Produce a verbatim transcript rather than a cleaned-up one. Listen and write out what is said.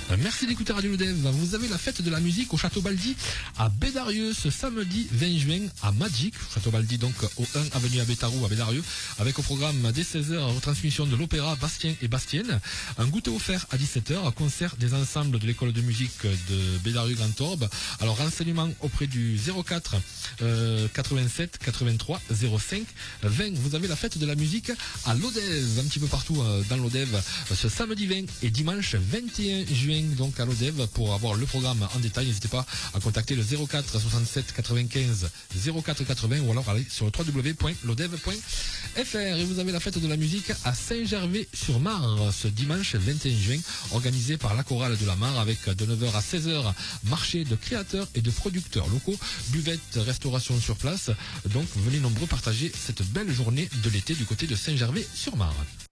Merci d'écouter Radio Lodev. Vous avez la fête de la musique au Château Baldi à Bédarieux ce samedi vingt juin à Magic. Château Baldi donc au un avenue à Bétarou à Bédarieux, avec au programme dès seize heures retransmission de l'opéra Bastien et Bastienne. Un goûter offert à dix-sept heures, concert des ensembles de l'école de musique de Bédarieux Grand Orbe. Alors renseignements auprès du zéro quatre euh, quatre-vingt-sept quatre-vingt-trois zéro cinq vingt. Vous avez la fête de la musique à Lodev, un petit peu partout euh, dans Lodev, ce samedi vingt et dimanche vingt et un juin donc à Lodev. Pour avoir le programme en détail, n'hésitez pas à contacter le zéro quatre soixante-sept quatre-vingt-quinze zéro quatre quatre-vingts ou alors aller sur le w w w point lodev point f r. Et vous avez la fête de la musique à Saint-Gervais-sur-Marne ce dimanche vingt et un juin, organisé par la chorale de la Mare, avec de neuf heures à seize heures marché de créateurs et de producteurs locaux, buvette, restauration sur place. Donc venez nombreux partager cette belle journée de l'été du côté de Saint-Gervais-sur-Marne.